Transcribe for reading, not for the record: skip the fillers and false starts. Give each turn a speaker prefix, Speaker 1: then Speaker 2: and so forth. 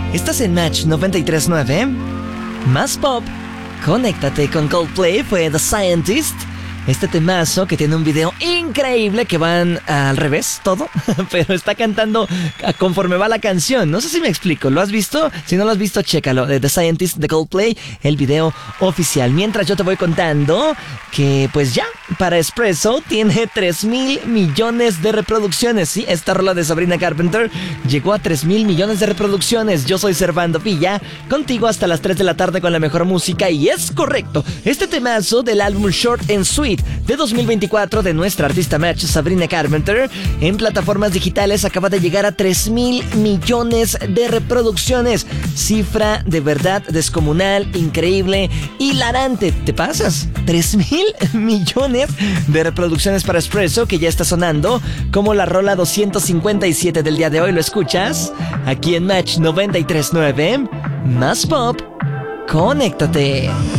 Speaker 1: Estás en Match 93.9. Más pop. Conéctate con Coldplay. Fue The Scientist. Este temazo que tiene un video increíble que van al revés todo, pero está cantando conforme va la canción. No sé si me explico, ¿lo has visto? Si no lo has visto, chécalo, de The Scientist de Coldplay, el video oficial. Mientras yo te voy contando que pues ya, para Espresso tiene 3,000 millones de reproducciones. Sí, esta rola de Sabrina Carpenter llegó a 3,000 millones de reproducciones. Yo soy Servando Villa, contigo hasta las 3 de la tarde con la mejor música. Y es correcto, este temazo del álbum Short and Sweet de 2024 de nuestra artista Match, Sabrina Carpenter, en plataformas digitales acaba de llegar a 3,000 millones de reproducciones. Cifra de verdad descomunal, increíble, hilarante. ¿Te pasas? 3,000 millones de reproducciones para Espresso, que ya está sonando como la rola 257 del día de hoy. ¿Lo escuchas? Aquí en Match 93.9. Más pop. Conéctate.